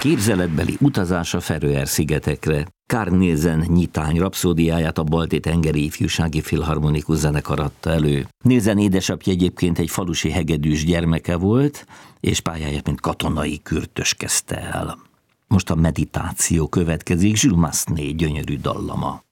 Képzeletbeli utazás a Feröer-szigetekre. Carl Nielsen nyitány rapszódiáját a Balti-tengeri ifjúsági filharmonikus zenekar adta elő. Nielsen édesapja egyébként egy falusi hegedűs gyermeke volt, és pályáját mint katonai kürtös kezdte el. Most a meditáció következik, Jules Massenet gyönyörű dallama.